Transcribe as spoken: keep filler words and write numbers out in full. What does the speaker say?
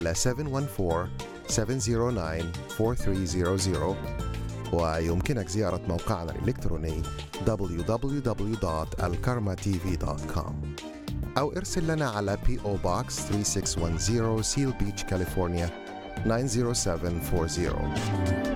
على سبعة واحد أربعة سبعة صفر تسعة أربعة ثلاثة صفر صفر، ويمكنك زيارة موقعنا الإلكتروني دبليو دبليو دبليو دوت الكارما تي في دوت كوم أو ارسل لنا على بي أو Box ثلاثة ستة واحد صفر Seal Beach, كاليفورنيا تسعة صفر سبعة أربعة صفر.